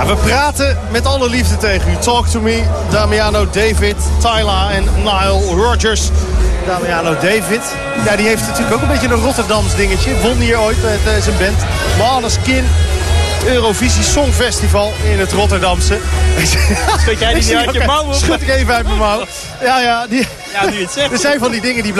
Ja, we praten met alle liefde tegen u. Talk to me, Damiano David, Tyla en Nile Rodgers. Damiano David, ja, die heeft natuurlijk ook een beetje een Rotterdams dingetje. Won hier ooit met zijn band Måneskin. Eurovisie Songfestival in het Rotterdamse. Schud jij die niet uit je mouw op? Schud ik even uit mijn mouw. Ja, Ja, nu het zegt. er zijn van die dingen die